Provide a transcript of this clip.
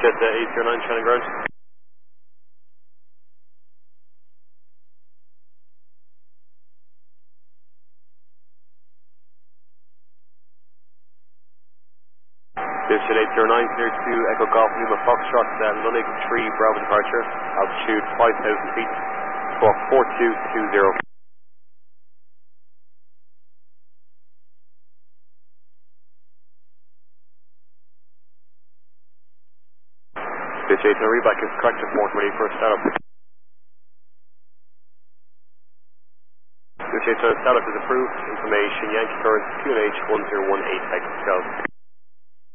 Jet 809, Shannon ground. Jet 809, clear to Echo Golf Lima Foxtrot, Lunig 3 Bravo departure, altitude 5,000 feet, squawk 4220. Jet 809, reback is correct at 420 for a startup. Jet 809, startup is approved, information Yankee current QNH 1018 Texas Golf.